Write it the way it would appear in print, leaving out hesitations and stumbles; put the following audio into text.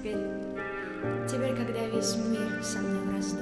теперь, когда весь мир со мной в раздрае.